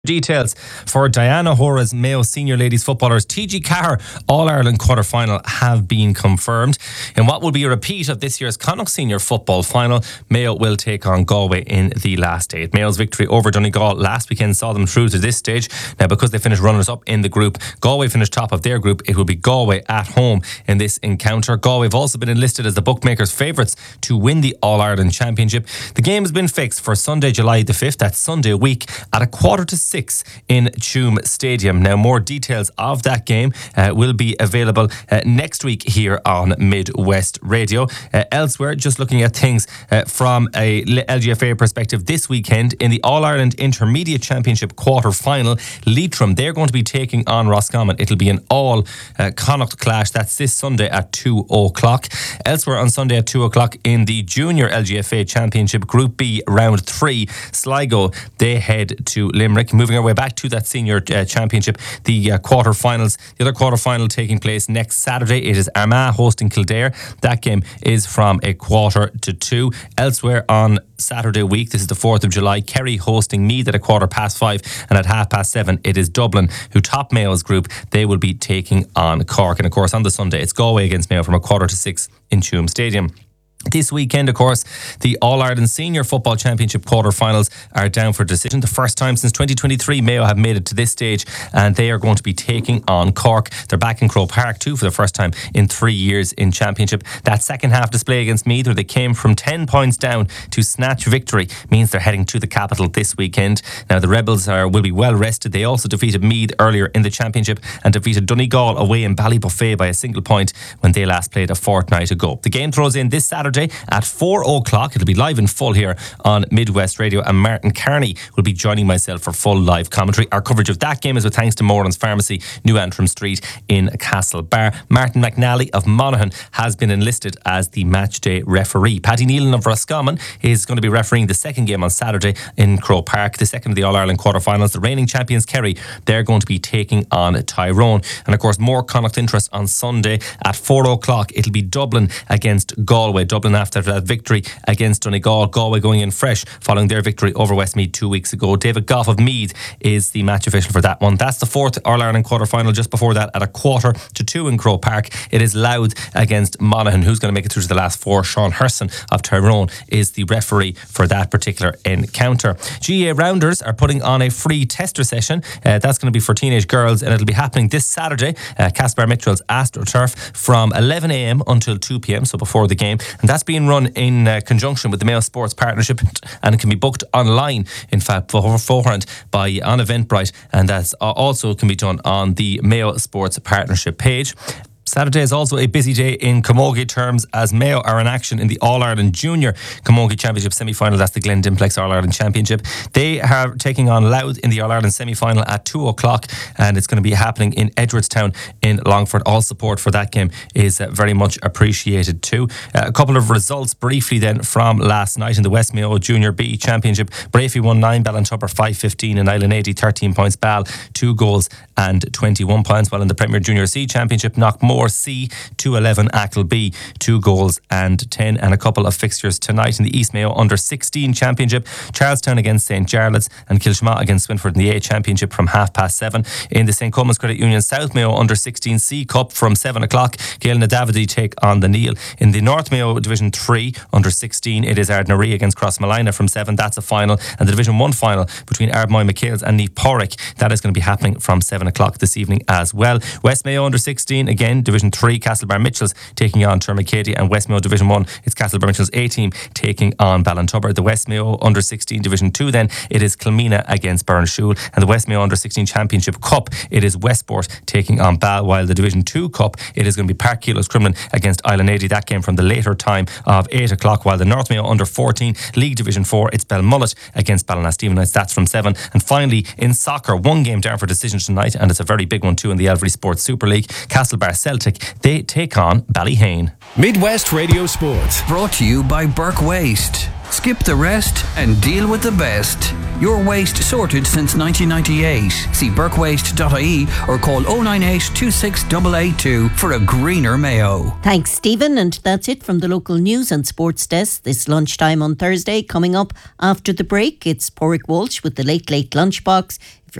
Details for Diana Hora's Mayo Senior Ladies footballers TG Carr All-Ireland quarter-final have been confirmed. In what will be a repeat of this year's Connacht Senior Football Final, Mayo will take on Galway in the last eight. Mayo's victory over Donegal last weekend saw them through to this stage. Now, because they finished runners-up in the group, Galway finished top of their group. It will be Galway at home in this encounter. Galway have also been enlisted as the bookmakers' favourites to win the All-Ireland Championship. The game has been fixed for Sunday, July the 5th, that's Sunday week, at 5:45 in Tuam Stadium. Now, more details of that game will be available next week here on Midwest Radio. Elsewhere, just looking at things from a LGFA perspective, this weekend in the All-Ireland Intermediate Championship quarter-final, Leitrim, they're going to be taking on Roscommon. It'll be an all-Connacht clash. That's this Sunday at 2 o'clock. Elsewhere on Sunday at 2 o'clock in the Junior LGFA Championship Group B Round 3, Sligo, they head to Limerick. Moving our way back to that senior championship, the quarter-finals, the other quarter-final taking place next Saturday. It is Armagh hosting Kildare. That game is from 1:45. Elsewhere on Saturday week, this is the 4th of July, Kerry hosting Meath at 5:15, and at 7:30 it is Dublin, who top Mayo's group. They will be taking on Cork. And of course on the Sunday it's Galway against Mayo from 5:45 in Tuam Stadium. This weekend, of course, the All-Ireland Senior Football Championship quarter-finals are down for decision. The first time since 2023, Mayo have made it to this stage, and they are going to be taking on Cork. They're back in Croke Park too for the first time in 3 years in Championship. That second half display against Meath, where they came from 10 points down to snatch victory, means they're heading to the capital this weekend. Now, the Rebels will be well rested. They also defeated Meath earlier in the Championship and defeated Donegal away in Ballybuffet by a single point when they last played a fortnight ago. The game throws in this Saturday at 4 o'clock. It'll be live in full here on Midwest Radio, and Martin Kearney will be joining myself for full live commentary. Our coverage of that game is with thanks to Moran's Pharmacy, New Antrim Street in Castlebar. Martin McNally of Monaghan has been enlisted as the matchday referee. Paddy Nealon of Roscommon is going to be refereeing the second game on Saturday in Croke Park, the second of the All-Ireland quarter-finals. The reigning champions Kerry, they're going to be taking on Tyrone. And of course, more Connacht interest on Sunday at 4 o'clock. It'll be Dublin against Galway. Dublin after that victory against Donegal. Galway going in fresh following their victory over Westmeath 2 weeks ago. David Goff of Meath is the match official for that one. That's the fourth All-Ireland quarter-final. Just before that, at 1:45 in Croke Park, it is Louth against Monaghan. Who's going to make it through to the last four? Sean Herson of Tyrone is the referee for that particular encounter. GA Rounders are putting on a free tester session. That's going to be for teenage girls, and it'll be happening this Saturday, Caspar Mitchell's AstroTurf, from 11 a.m. until 2 p.m, so before the game. And that's being run in conjunction with the Mayo Sports Partnership, and it can be booked online, in fact, beforehand on Eventbrite, and that's also can be done on the Mayo Sports Partnership page. Saturday is also a busy day in camogie terms, as Mayo are in action in the All-Ireland Junior Camogie Championship semi-final. That's the Glen Dimplex All-Ireland Championship. They are taking on Louth in the All-Ireland semi-final at 2 o'clock, and it's going to be happening in Edwardstown in Longford. All support for that game is very much appreciated too. A couple of results briefly then from last night in the West Mayo Junior B Championship. Brafey won 9, Ballintubber 5-15, and Island 80 13 points. Ball 2 goals and 21 points. While in the Premier Junior C Championship, Knockmore C 2-11, Ackle B 2 goals and 10. And a couple of fixtures tonight in the East Mayo Under 16 Championship. Charlestown against St. Jarlath's and Kilshma against Swinford in the A Championship from 7:30. In the St. Comas Credit Union South Mayo Under 16 C Cup from 7 o'clock, Gael na Davide take on the Neil. In the North Mayo Division 3 Under 16, it is Ardnaree against Crossmalina from 7. That's a final. And the Division 1 final between Ardmoy McHale's and Neath Porrick, that is going to be happening from 7 o'clock this evening as well. West Mayo Under 16, again, Division 3, Castlebar Mitchells taking on Termacady, and West Mayo Division 1, it's Castlebar Mitchells A team taking on Ballintubber. The West Mayo Under 16 Division 2 then, it is Kilmina against Burnshule, and the West Mayo Under 16 Championship Cup, it is Westport taking on Ball, while the Division 2 Cup, it is going to be Park Kilos Crumlin against Island 80. That game from the later time of 8 o'clock, while the North Mayo Under 14 League Division 4, it's Belmullet against Ballina-Stephenites. That's from 7. And finally, in soccer, one game down for decision tonight, and it's a very big one too in the Elvery Sports Super League. Castlebar Celtic Celtic, they take on Ballyhane. Midwest Radio Sport. Brought to you by Burke Waste. Skip the rest and deal with the best. Your waste sorted since 1998. See burkewaste.ie or call 098 26882 for a greener Mayo. Thanks, Stephen. And that's it from the local news and sports desk this lunchtime on Thursday. Coming up after the break, it's Porrick Walsh with the Late Late Lunchbox.